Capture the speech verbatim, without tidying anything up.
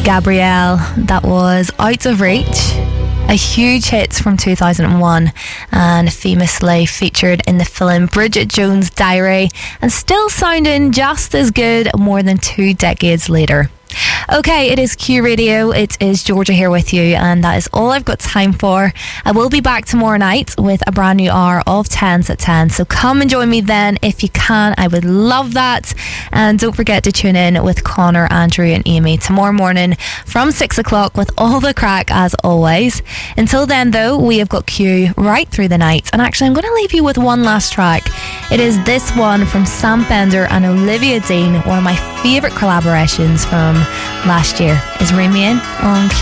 Gabrielle, that was Out of Reach, a huge hit from two thousand one and famously featured in the film Bridget Jones' Diary, and still sounding just as good more than two decades later. Okay, it is Q Radio. It is Georgia here with you, and that is all I've got time for. I will be back tomorrow night with a brand new hour of tens at ten, so come and join me then if you can. I would love that. And don't forget to tune in with Connor, Andrew and Amy tomorrow morning from six o'clock with all the crack as always. Until then though, we have got Q right through the night, and actually I'm going to leave you with one last track. It is this one from Sam Fender and Olivia Dean, one of my favourite collaborations from last year. Is Remain on Q.